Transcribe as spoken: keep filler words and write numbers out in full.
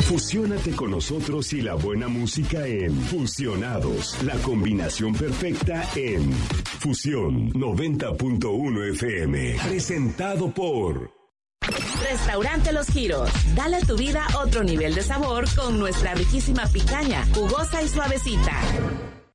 Fusiónate con nosotros y la buena música en Fusionados, la combinación perfecta en Fusión noventa punto uno F M, presentado por Restaurante Los Giros. Dale a tu vida otro nivel de sabor con nuestra riquísima picaña, jugosa y suavecita.